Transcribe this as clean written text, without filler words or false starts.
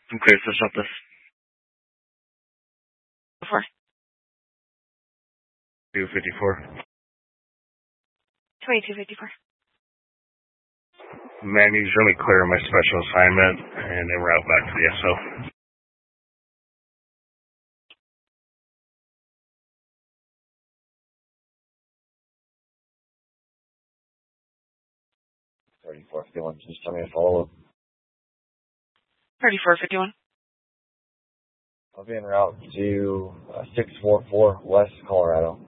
I'm clear to stop this. 4. 254. 2254. Manny's really clear on my special assignment and en route back to the SO. 3451, just tell me to follow up. 3451. I'll be en route to 644 West Colorado.